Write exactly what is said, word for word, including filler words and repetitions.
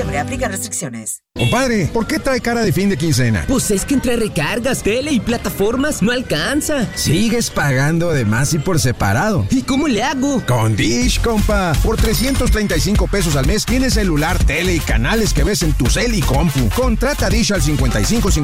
diciembre. Aplica restricciones. Compadre, ¿por qué trae cara de fin de quincena? Pues es que entre recargas, tele y plataformas no alcanza. Sigues pagando de más y por separado. ¿Y cómo le hago? Con Dish, compa. Por trescientos treinta y cinco pesos al mes tienes celular, tele y canales que ves en tu cel y compu. Contrata Dish al cincuenta y cinco cincuenta